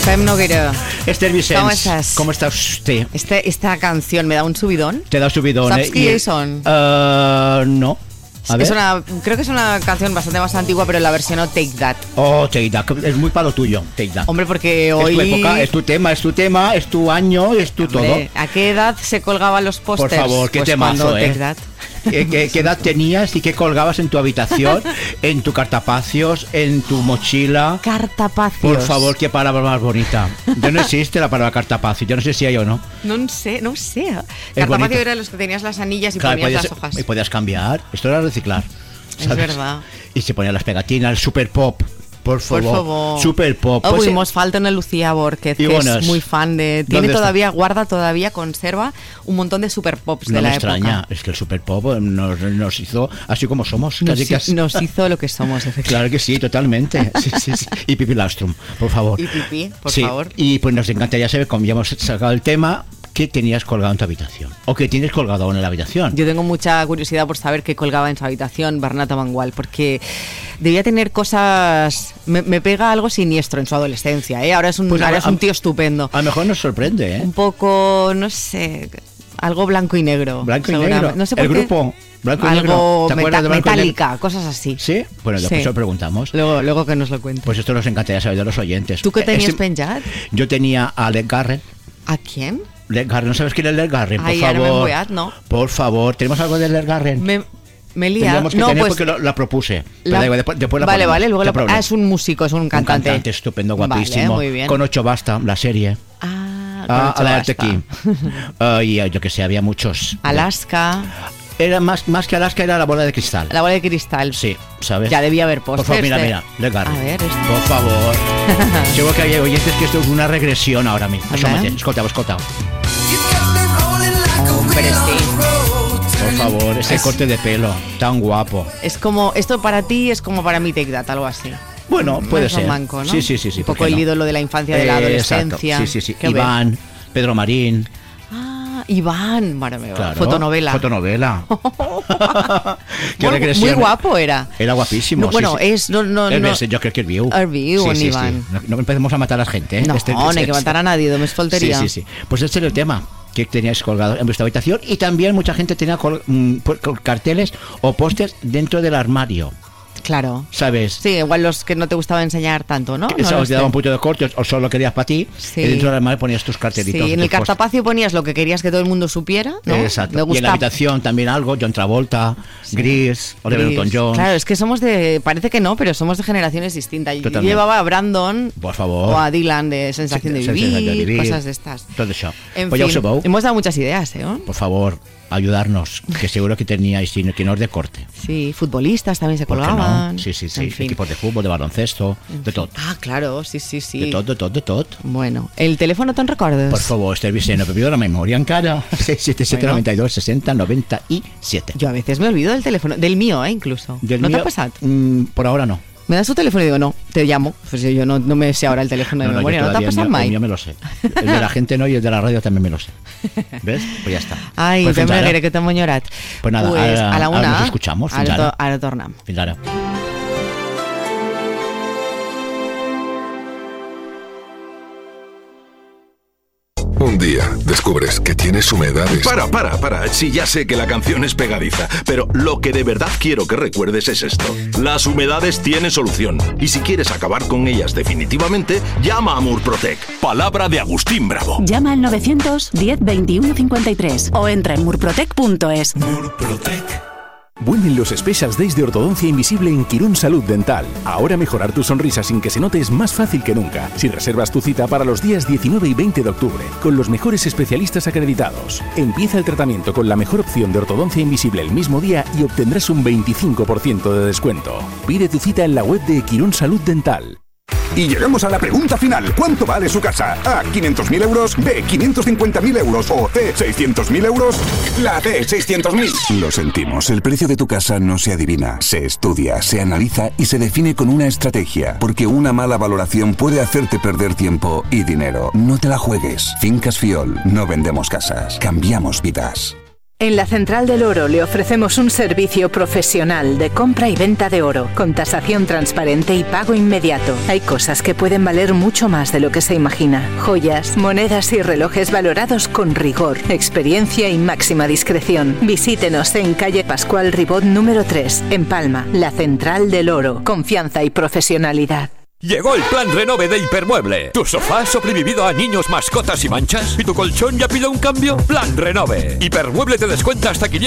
Fem Noguera. Esther Vicens. ¿Cómo estás? ¿Cómo está usted? Esta canción me da un subidón. Te da subidón. ¿Sabes quiénes son? No. A ver. Creo que es una canción bastante más antigua, pero la versión Take That. Oh, Take That. Es muy para lo tuyo, Take That. Hombre, porque hoy... Es tu época, es tu tema, es tu año, es tu todo. ¿A qué edad se colgaban los pósters? Por favor, qué pues temazo, Take That. ¿Qué edad tenías y qué colgabas en tu habitación, en tu cartapacios, en tu mochila? Cartapacios. Por favor, qué palabra más bonita. Ya no existe la palabra cartapacio, yo no sé si hay o no. No sé. Cartapacio eran los que tenías las anillas y ponías las hojas. Y podías cambiar. Esto era reciclar. Es verdad. Y se ponían las pegatinas, el Super Pop. Por favor. Super Pop. Pues nos falta una Lucía Borquez, que es muy fan de... Guarda, conserva un montón de Super Pops de la época. No me extraña, es que el Super Pop nos hizo así como somos. Nos hizo lo que somos, efectivamente. Claro que sí, totalmente. Sí. Y Pipi Lastrum, por favor. Y Pipi, por favor. Y pues nos encantaría saber, como ya hemos sacado el tema, ¿qué tenías colgado en tu habitación? ¿O qué tienes colgado aún en la habitación? Yo tengo mucha curiosidad por saber qué colgaba en su habitación Bernat Mangual, porque debía tener cosas... Me pega algo siniestro en su adolescencia, ¿eh? Ahora es un tío estupendo. A lo mejor nos sorprende, ¿eh? Un poco, no sé, algo blanco y negro. Blanco y negro. No sé por qué. Grupo blanco y negro. Algo de metálica, cosas así. ¿Sí? Bueno, después lo preguntamos. Luego que nos lo cuente. Pues esto nos encantaría saber de los oyentes. ¿Tú qué tenías penjat? Yo tenía a Led Garrett. ¿A quién? Led Garrett, ¿no sabes quién es Led Garrett? Por favor. Ahora me voy a, no. Por favor, ¿tenemos algo de Led Garrett? Me lía. No, pues porque la propuse. Después la vale, luego es un músico, es un cantante. Un cantante estupendo, guapísimo. Vale, muy bien. Con 8 basta, la serie. A la aquí. Y yo que sé, había muchos. Alaska. Era más que Alaska, era la bola de cristal. La bola de cristal. Sí, ¿sabes? Ya debía haber pósters. Por favor, mira, Led Garrett. A ver, por favor. Seguro que hay oyentes que esto es una regresión ahora mismo. Escolta. Hombre, sí. Por favor, ese corte de pelo tan guapo. Es como, esto para ti es como para mí Take That, algo así. Bueno, puede ser. Manco, ¿no? Sí. Un poco el ídolo de la infancia, de la adolescencia. Exacto. Sí. Iván, Pedro Marín. Iván, maravilloso. Claro, fotonovela. Qué regresión. Muy guapo era. Era guapísimo. No, bueno, es... yo creo que el viu en Iván. No empecemos a matar a la gente, ¿eh? No, no hay que matar a nadie, no es foltería. Sí. Pues este era el tema que teníais colgado en vuestra habitación, y también mucha gente tenía carteles o pósters dentro del armario. Claro. ¿Sabes? Sí, igual los que no te gustaba enseñar tanto, ¿no? Eso te daba un punto de corte o solo querías para ti. Sí. Y dentro del armario ponías tus cartelitos. Sí, en el cartapacio ponías lo que querías que todo el mundo supiera, ¿no? Exacto. Y en la habitación también algo, John Travolta, Grease, Oliver Newton-John. Claro, es que somos parece que no, pero somos de generaciones distintas. Yo llevaba a Brandon, por favor, o a Dylan de Sensación de Vivir, cosas de estas. Todo eso. En fin, hemos dado muchas ideas, ¿eh? Por favor, ayudarnos, que seguro que teníais, que no es de corte. Sí, futbolistas también se colgaban. No? Sí. Equipos de fútbol, de baloncesto, de todo. Claro, sí. De tot. Bueno, el teléfono te'n recordes? Por favor, Esther Vicens, no me olvido la memoria encara. 677 92 60 97. Yo a veces me olvido del teléfono, del mío, incluso. ¿No te ha pasado? Por ahora no. Me das tu teléfono y digo, no, te llamo. Pues yo no me sé ahora el teléfono de memoria. ¿No te ha pasado mai? El mío me lo sé. El de la gente no, y el de la radio también me lo sé. ¿Ves? Pues ya está. Ai, pues fem Noguera, que t'hem enyorat. Pues nada, a la una, nos escuchamos. Ara tornem. Fins ara. Un día descubres que tienes humedades. Para. Sí, ya sé que la canción es pegadiza, pero lo que de verdad quiero que recuerdes es esto. Las humedades tienen solución. Y si quieres acabar con ellas definitivamente, llama a Murprotec. Palabra de Agustín Bravo. Llama al 910 21 53 o entra en murprotec.es. Murprotec. Vuelven los Special Days de Ortodoncia Invisible en Quirón Salud Dental. Ahora mejorar tu sonrisa sin que se note es más fácil que nunca. Si reservas tu cita para los días 19 y 20 de octubre, con los mejores especialistas acreditados. Empieza el tratamiento con la mejor opción de ortodoncia invisible el mismo día y obtendrás un 25% de descuento. Pide tu cita en la web de Quirón Salud Dental. Y llegamos a la pregunta final. ¿Cuánto vale su casa? A, 500.000 euros. B, 550.000 euros. O C, 600.000 euros. La D, 600.000. Lo sentimos, el precio de tu casa no se adivina. Se estudia, se analiza y se define con una estrategia. Porque una mala valoración puede hacerte perder tiempo y dinero. No te la juegues. Fincas Fiol. No vendemos casas. Cambiamos vidas. En la Central del Oro le ofrecemos un servicio profesional de compra y venta de oro, con tasación transparente y pago inmediato. Hay cosas que pueden valer mucho más de lo que se imagina. Joyas, monedas y relojes valorados con rigor, experiencia y máxima discreción. Visítenos en calle Pascual Ribot número 3, en Palma. La Central del Oro. Confianza y profesionalidad. Llegó el plan Renove de Hipermueble. ¿Tu sofá ha sobrevivido a niños, mascotas y manchas? ¿Y tu colchón ya pide un cambio? Plan Renove. Hipermueble te descuenta hasta 500